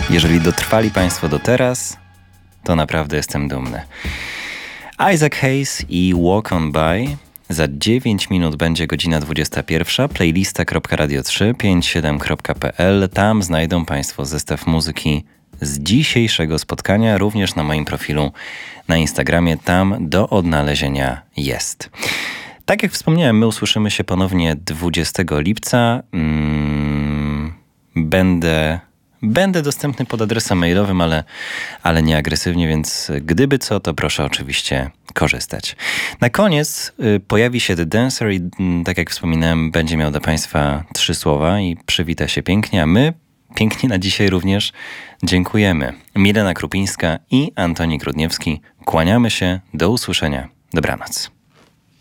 Jeżeli dotrwali Państwo do teraz, to naprawdę jestem dumny. Isaac Hayes i Walk On By. Za 9 minut będzie godzina 21. Playlista.radio357.pl. Tam znajdą Państwo zestaw muzyki z dzisiejszego spotkania, również na moim profilu na Instagramie. Tam do odnalezienia jest. Tak jak wspomniałem, my usłyszymy się ponownie 20 lipca. Będę dostępny pod adresem mailowym, ale nie agresywnie, więc gdyby co, to proszę oczywiście korzystać. Na koniec pojawi się The Dancer i tak jak wspominałem, będzie miał do Państwa 3 słowa i przywita się pięknie, a my pięknie na dzisiaj również dziękujemy. Milena Krupińska i Antoni Grudniewski. Kłaniamy się. Do usłyszenia. Dobranoc.